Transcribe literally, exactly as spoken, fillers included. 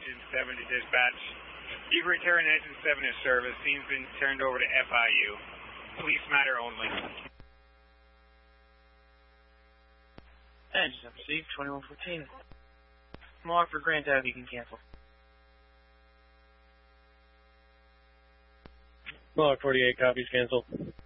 Engine seven to dispatch. You can return Engine seven to service. Scene's been turned over to F I U. Police matter only. Engine received, twenty-one fourteen. Mark for Grant Ave, you can cancel. Mark forty-eight, copies, cancel.